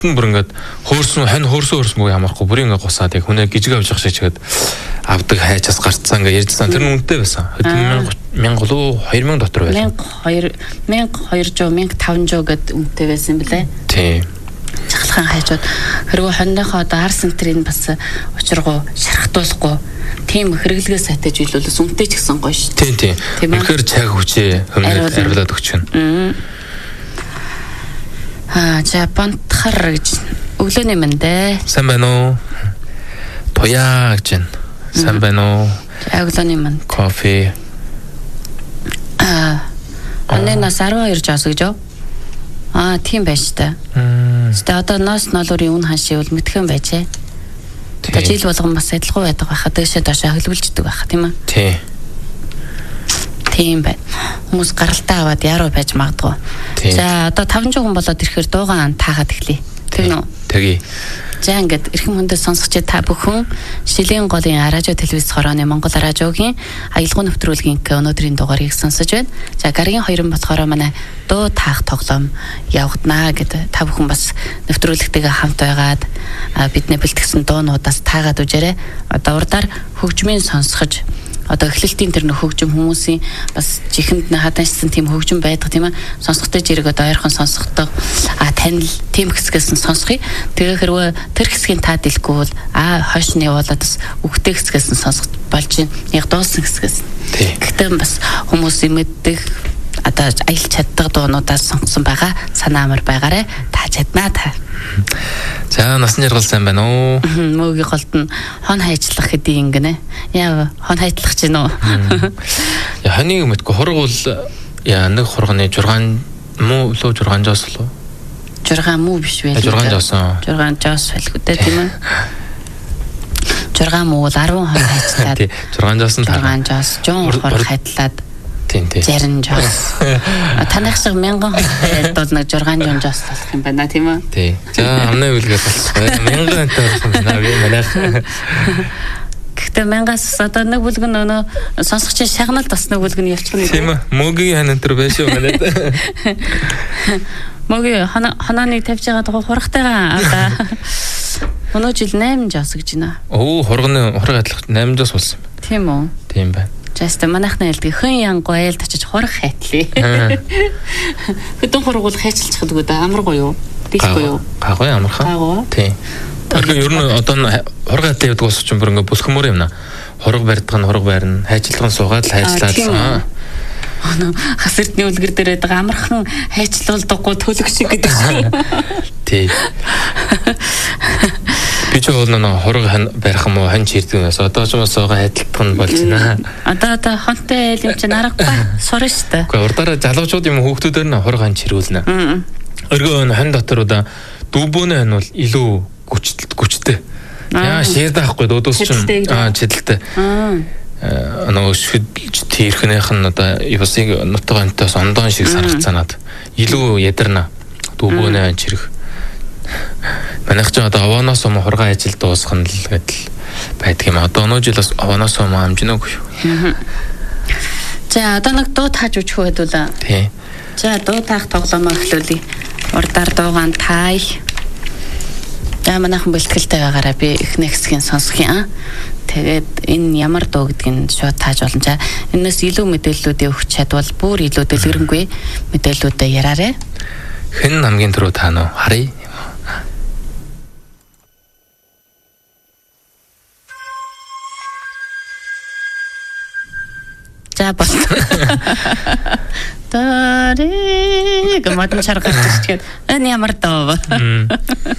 бүр ингээд хөөрсөн хань хөөрсөн мөг ямархгүй бүр ингээд гусаад яг хүнээ гижиг авч явах шиг чигээд авдаг хайчаас гарцсан ингээд ярьжсан тэр үнэтэй байсан. Хэдэн 1000 лөө 2000 дотор байсан. 1200 1500 гэд үнэтэй байсан блэ. Тийм. Чахалхан хайжууд хэрвээ хоньныхоо одоо ар центрийн бас учиргуу шархтуулахгүй тийм хэрэглэгээ сайтай зүйлээс үнэтэй ч гэсэн гоё шүү. Тийм. Тэгэхээр цаг хүчээ хүмүүст хариулаад өгч байна. За бантхар гэж өглөөний мэндэ. Сайн байна уу? Тоя гэж байна. Сайн байна уу? Өглөөний мэнд. Кофе. Аннаас 12 жаас гэж юу? Тийм байж та. Тэ одоо ноос ноолорын үн ханшивэл мэдхэн байжээ. Тэ жил болгон бас адилхан байдаг байхад дэшээ доошоо хөлвөлждөг байх тийм ээ. Тийм байна. Хүмүүс гаралтаа аваад яруу байж магадгүй. За одоо 500 хүн болоод ирэхээр дуугаан таагаад эхлэе. Тэг нөө. Тэгье. За ингээд эрхэм хүндээс сонсогч та бүхэн Шилийн голын радио телевиз хорооны Монгол радиогийн аялал нэвтрүүлгийн өнөөдрийн дугаарыг сонсож байна. За гарагийн хоёрын болохоор манай дуу таах тоглоом явагдана гэдэг та бүхэн бас нэвтрүүлэгтэйгээ хамт байгаад бидний бэлтгэсэн дуунуудаас таагаад үжээрэй. Одоо урдаар хөгжмийн сонсгож одоо эхлэлтийн тэр хөгжим хүмүүсийн бас чихэнд хадашсан тийм хөгжим байдаг тийм ээ. Сонсохтой жирэг одоо ойрхон сонсохтой танил тийм хэсгээс нь сонсхий. Тэгээ хэрвээ тэр хэсгийн та дэлгүй бол хойш нь явуулаад бас үгтэй хэсгээс нь сонсох болж байна. Яг дуусан хэсгээс. Гэхдээ бас хүмүүс мэддэг одоо аялал чаддаг дуунуудаас сонгосон байгаа санаа амар байгаарэ. Та чаднаа та. За насан жаргал сайн байна уу? Мөгийн голд нь хон хайчлах хэдий ингэнэ. Яа хон хайчлах чинь үү? Я ханыг мэдгүй хург бол яа нэг хурганы 6 муу лөө 6 жоос лөө. 6 муу биш вэ? 6 жоос. 6 жоос байлгүй дээ тийм ээ. 6 муу бол 10 хон хайчлаад. 6 жоос нь 6 жоос 100 хург хайтлаад. Тийм. 60 жоос. Танах шиг 1000 хоног бол нэг 600 жоос болох юм байна тийм үү? Тий. За амнаа үлгээд болчихсон. 1000 болох юм байна би манайх. Гэхдээ 1000-аас одоо нэг бүлгэн өнөө сонсогчийн шагналд бас нэг бүлгэн явчих нь. Тийм үү? Мөгийн хан энэ байшаа манайд. Мөгийн ханааныг тавьж байгаа хургатайгаа одоо өнөө жил 8 жоос гэж байна. Оо хурганы хург атлах 8 жоос болсон юм. Тийм үү? Тийм байна. Жаста манайхны айлд хэн янгу айлд очиж хург хайтлаа. Хэдэн хург бол хайчилчих гэдэг амаргүй юу? Дихгүй юу? Гаггүй амархан. Тийм. Тэгэхээр ер нь одоо хург хайтлаа гэдэг ус чинь бүр ингээ бүсгэмөр юм наа. Хург барьдаг нь хург барьна, хайчилдаг нь суугаад л хайчлаад. Хасэртний үлгэр дээр байдаг амархан хайчлуулдаггүй төлөг шиг гэдэг чинь. Тийм. Би ч бол нөө хург барих юм уу хан чирдгээс одоо ч бас байгаа хайдалтах нь болж байна. Одоо хонтой айл юм чинь аргагүй сурна шүү дээ. Гэхдээ урдаараа залуучууд юм хүүхдүүдээр нь хург хан чирүүлнэ. Өргөө хан дотор удаа дүүбөөний хан бол илүү гүчтэй. Яа шир даахгүй дөөс чинь чидэлтэй. Нөө шүдж тэрхнийх нь одоо юусыг нутгаа онтоос ондоон шиг санагцаанаад илүү ядарна дүүбөөний хан чирэх. Манайх ч одоо овооноос юм хурган ажил дуусгах нь л гэдэл байдаг юм. Одоо өнөө жил бас овооноос юм амжинаагүй юу. За одоо нэг дуу тааж өчхөө хэдүүлээ. Тий. За дуу таах тоглоомоо эхлүүлье. Урдаар дуугаан тай. За манайхан бэлтгэлтэй байгаараа би эхний хэсгийг сонсох юм. Тэгээд энэ ямар дуу гэдгийг шууд тааж болно. За энэс илүү мэдээллүүдийг өгч чадвал бүр илүү дэлгэрэнгүй мэдээллүүдээ яраарэ. Хэн хамгийн түрүү таана уу? Харъя. За бол. Тари гэмэд чаргаж чихэд энэ ямар доо.